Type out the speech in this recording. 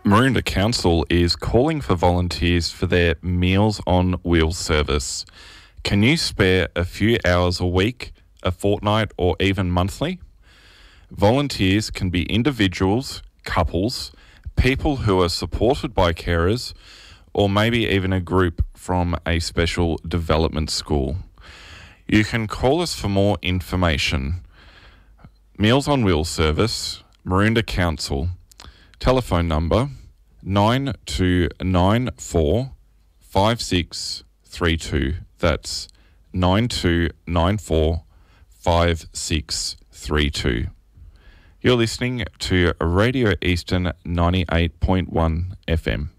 Maroondah Council is calling for volunteers for their Meals on Wheels service. Can you spare a few hours a week, a fortnight, or even monthly? Volunteers can be individuals, couples, people who are supported by carers, or maybe even a group from a special development school. You can call us for more information. Meals on Wheels service, Maroondah Council. Telephone number 9294 5632. That's 9294 5632. You're listening to Radio Eastern 98.1 FM.